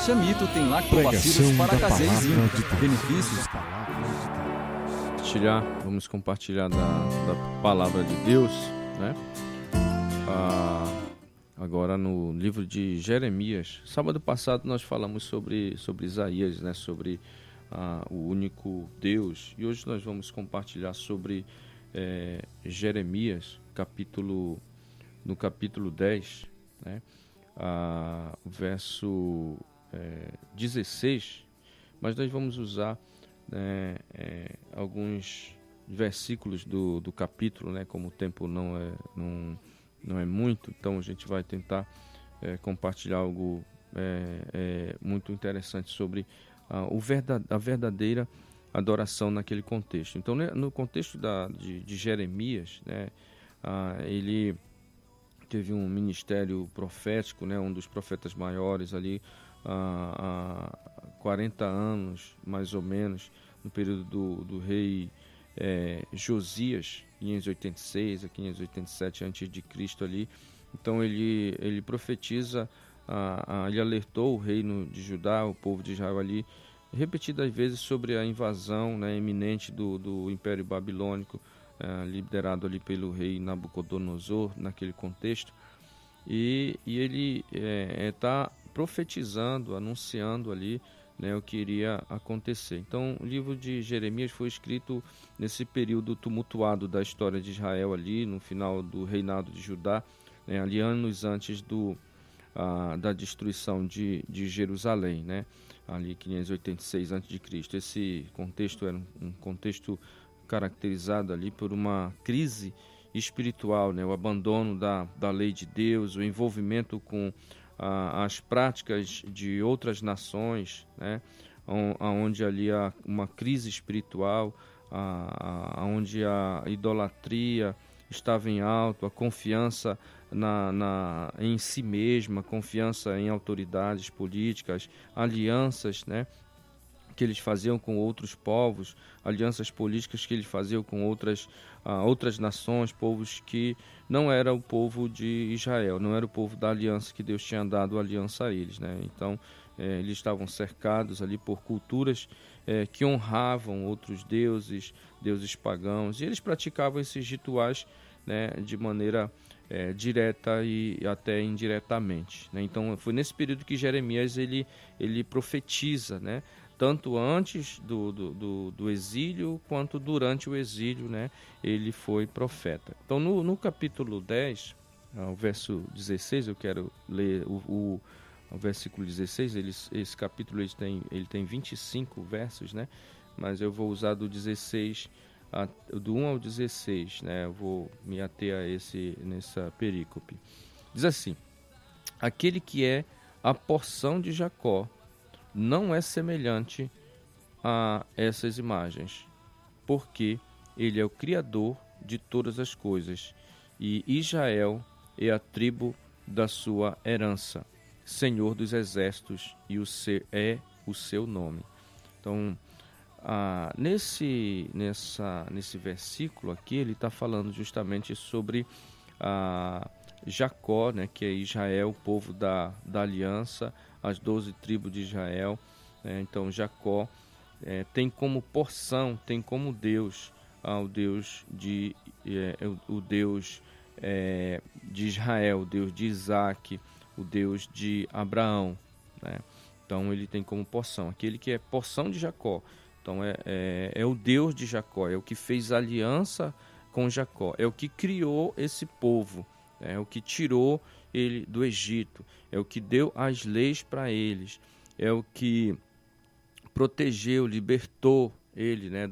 Chamito tem lactobacilos para caseiros e benefícios. Vamos compartilhar da palavra de Deus, né? Agora no livro de Jeremias. Sábado passado nós falamos sobre Isaías, né? Sobre o único Deus. E hoje nós vamos compartilhar sobre Jeremias, no capítulo 10, né? Verso 16, mas nós vamos usar alguns versículos do capítulo, né? Como o tempo não é muito, então a gente vai tentar compartilhar algo muito interessante sobre a verdadeira adoração naquele contexto. Então, né, no contexto de Jeremias, né, ele teve um ministério profético, né, um dos profetas maiores ali, há 40 anos, mais ou menos, no período do rei Josias, 586 a 587 a.C. ali. Então ele profetiza, ele alertou o reino de Judá, o povo de Israel ali, repetidas vezes sobre a invasão, né, iminente do Império Babilônico, liderado ali pelo rei Nabucodonosor, naquele contexto. E ele está profetizando, anunciando ali, né, o que iria acontecer. Então, o livro de Jeremias foi escrito nesse período tumultuado da história de Israel ali, no final do reinado de Judá, né, ali anos antes da destruição de Jerusalém, né, ali 586 a.C. Esse contexto era um contexto caracterizado ali por uma crise espiritual, né, o abandono da lei de Deus, o envolvimento com as práticas de outras nações, né, onde ali há uma crise espiritual, onde a idolatria estava em alto, a confiança em si mesma, confiança em autoridades políticas, alianças, né, que eles faziam com outros povos, alianças políticas que eles faziam com outras nações, povos que não era o povo de Israel, não era o povo da aliança que Deus tinha dado aliança a eles, né? Então, eles estavam cercados ali por culturas que honravam outros deuses pagãos, e eles praticavam esses rituais, né, de maneira direta e até indiretamente, né? Então, foi nesse período que Jeremias ele profetiza, né? Tanto antes do exílio quanto durante o exílio, né, ele foi profeta. Então, no capítulo 10, o verso 16, eu quero ler o versículo 16. Esse capítulo ele tem 25 versos, né, mas eu vou usar do 16, do 1 ao 16, né, eu vou me ater nessa perícope. Diz assim: aquele que é a porção de Jacó não é semelhante a essas imagens, porque ele é o Criador de todas as coisas, e Israel é a tribo da sua herança, Senhor dos exércitos, e é o seu nome. Então, nesse versículo aqui, ele está falando justamente sobre Jacó, né, que é Israel, o povo da aliança, as 12 tribos de Israel. Então Jacó tem como porção, tem como Deus, o Deus de Israel, o Deus de Isaac, o Deus de Abraão, né? Então ele tem como porção, aquele que é porção de Jacó. Então é o Deus de Jacó, é o que fez aliança com Jacó, é o que criou esse povo, é o que tirou ele do Egito, é o que deu as leis para eles, é o que protegeu, libertou ele, né,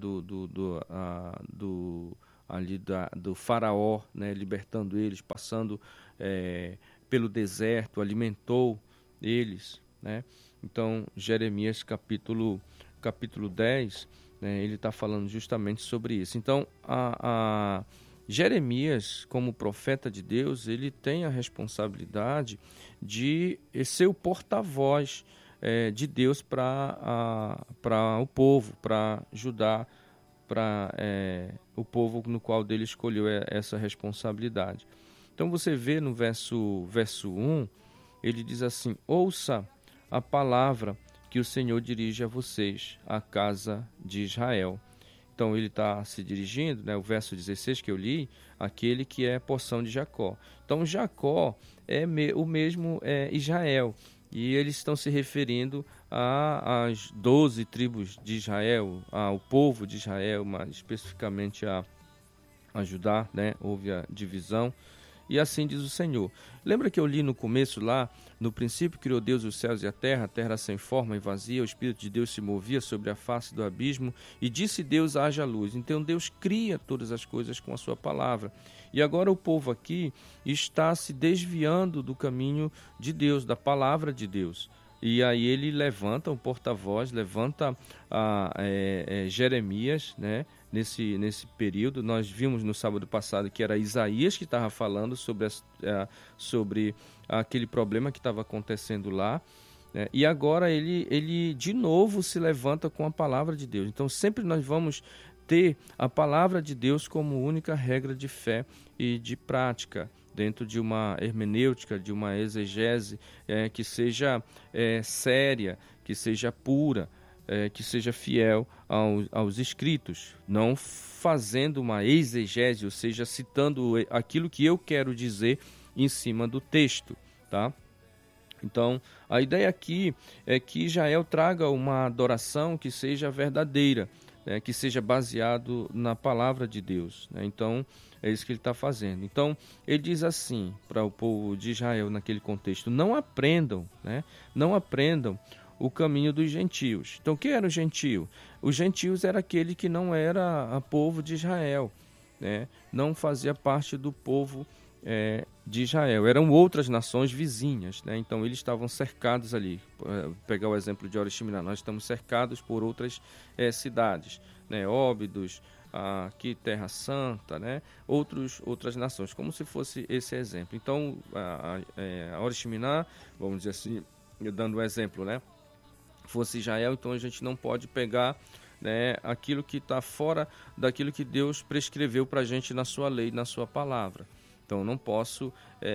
do faraó, né, libertando eles, passando pelo deserto, alimentou eles, né? Então, Jeremias capítulo 10, né, ele está falando justamente sobre isso. Então, Jeremias, como profeta de Deus, ele tem a responsabilidade de ser o porta-voz de Deus para o povo, para Judá, para o povo no qual Deus escolheu essa responsabilidade. Então você vê no verso 1, ele diz assim: ouça a palavra que o Senhor dirige a vocês, a casa de Israel. Então ele está se dirigindo, né, o verso 16 que eu li, aquele que é porção de Jacó. Então Jacó é o mesmo Israel, e eles estão se referindo às 12 tribos de Israel, ao povo de Israel, mais especificamente a Judá, né? Houve a divisão. E assim diz o Senhor. Lembra que eu li no começo lá, no princípio criou Deus os céus e a terra sem forma e vazia, o Espírito de Deus se movia sobre a face do abismo, e disse Deus, haja luz. Então Deus cria todas as coisas com a sua palavra. E agora o povo aqui está se desviando do caminho de Deus, da palavra de Deus. E aí ele levanta o porta-voz, levanta Jeremias, né? Nesse período. Nós vimos no sábado passado que era Isaías que estava falando sobre aquele problema que estava acontecendo lá, né? E agora ele de novo se levanta com a palavra de Deus. Então sempre nós vamos ter a palavra de Deus como única regra de fé e de prática, dentro de uma hermenêutica, de uma exegese que seja séria, que seja pura, que seja fiel aos escritos, não fazendo uma exegese, ou seja, citando aquilo que eu quero dizer em cima do texto, tá? Então, a ideia aqui é que Israel traga uma adoração que seja verdadeira, né, que seja baseado na palavra de Deus, né? Então, é isso que ele está fazendo. Então, ele diz assim para o povo de Israel naquele contexto: não aprendam, né? Não aprendam o caminho dos gentios. Então, o que era o gentio? Os gentios era aquele que não era povo de Israel, né? Não fazia parte do povo de Israel. Eram outras nações vizinhas, né? Então, eles estavam cercados ali. Pegar o exemplo de Oriximiná, nós estamos cercados por outras cidades, né? Óbidos, aqui Terra Santa, né? Outras nações, como se fosse esse exemplo. Então, a Oriximiná, vamos dizer assim, dando um exemplo, né? Fosse Israel, então a gente não pode pegar, né, aquilo que está fora daquilo que Deus prescreveu para a gente na sua lei, na sua palavra. Então não posso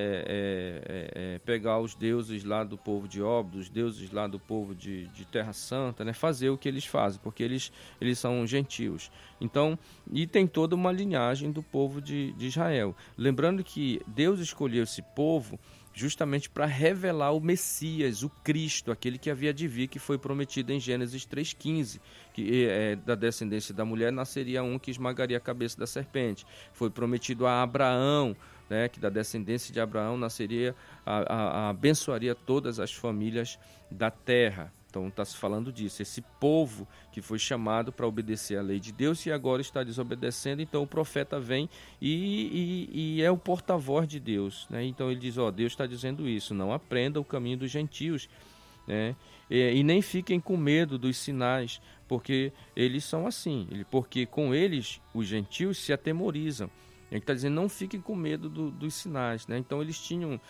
pegar os deuses lá do povo de Óbidos, os deuses lá do povo de Terra Santa, né, fazer o que eles fazem, porque eles são gentios. Então, e tem toda uma linhagem do povo de Israel. Lembrando que Deus escolheu esse povo justamente para revelar o Messias, o Cristo, aquele que havia de vir, que foi prometido em Gênesis 3,15, que da descendência da mulher nasceria um que esmagaria a cabeça da serpente. Foi prometido a Abraão, né, que da descendência de Abraão nasceria, abençoaria todas as famílias da terra. Então está se falando disso, esse povo que foi chamado para obedecer à lei de Deus e agora está desobedecendo. Então o profeta vem e é o porta-voz de Deus, né? Então ele diz, Deus está dizendo isso, não aprenda o caminho dos gentios, né? E nem fiquem com medo dos sinais, porque eles são assim, porque com eles os gentios se atemorizam. Ele está dizendo, não fiquem com medo dos sinais, né? Então eles tinham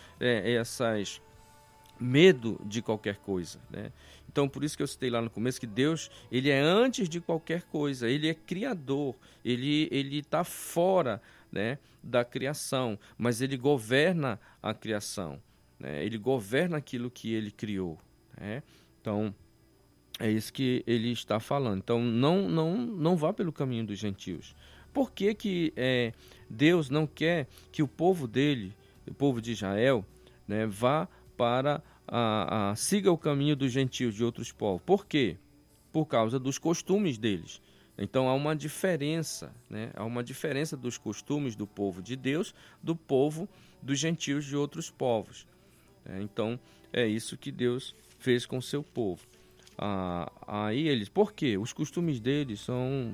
medo de qualquer coisa, né? Então por isso que eu citei lá no começo que Deus, ele é antes de qualquer coisa, ele é criador, ele está fora, né, da criação, mas ele governa a criação, né? Ele governa aquilo que ele criou, né? Então é isso que ele está falando. Então não vá pelo caminho dos gentios. Por que Deus não quer que o povo dele, o povo de Israel, né, vá para siga o caminho dos gentios, de outros povos? Por quê? Por causa dos costumes deles. Então há uma diferença, né? Há uma diferença dos costumes do povo de Deus, do povo dos gentios de outros povos. Então é isso que Deus fez com o seu povo. Aí eles, por quê? Os costumes deles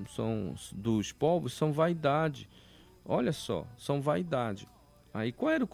dos povos são vaidade. Olha só, são vaidade. Aí qual era